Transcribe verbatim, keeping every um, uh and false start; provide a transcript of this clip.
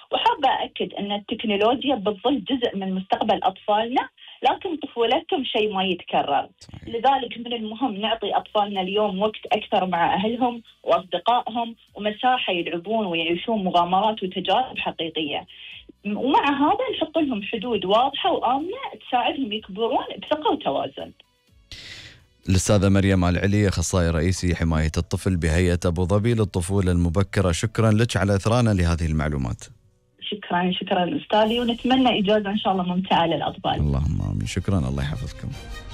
وحابة أكد أن التكنولوجيا بتظل جزء من مستقبل أطفالنا، لكن طفولتهم شيء ما يتكرر. لذلك من المهم نعطي أطفالنا اليوم وقت أكثر مع أهلهم وأصدقائهم ومساحة يلعبون ويعيشون مغامرات وتجارب حقيقية. ومع هذا نحط لهم حدود واضحة وآمنة تساعدهم يكبرون بثقة وتوازن. الأستاذة مريم العلي، أخصائي رئيسي حماية الطفل بهيئة أبو ظبي للطفولة المبكرة، شكرا لك على إثرانا لهذه المعلومات. شكرا شكرا أستاذي، ونتمنى إجازة إن شاء الله ممتعة للأطفال. اللهم آمين. شكرا، الله يحفظكم.